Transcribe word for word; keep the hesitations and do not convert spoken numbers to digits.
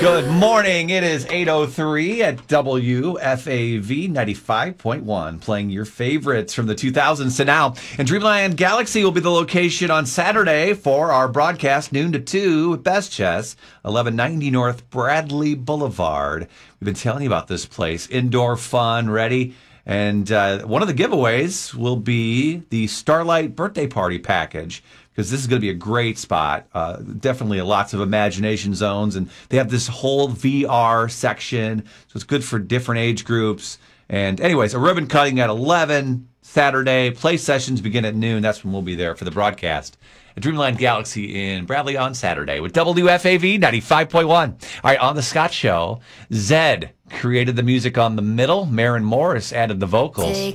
Good morning. It is eight oh three at W F A V ninety-five point one, playing your favorites from the two thousands to now. And Dreamland Galaxy will be the location on Saturday for our broadcast, noon to two, with Best Chess, eleven ninety North Bradley Boulevard. We've been telling you about this place. Indoor fun, ready. And uh, one of the giveaways will be the Starlight Birthday Party package, because this is going to be a great spot. Uh, definitely lots of imagination zones, and they have this whole V R section, so it's good for different age groups. And anyways, a ribbon cutting at eleven Saturday. Play sessions begin at noon. That's when we'll be there for the broadcast at Dreamland Galaxy in Bradley on Saturday with W F A V ninety-five point one. All right, on the Scott Show, Zed created the music on The Middle. Maren Morris added the vocals.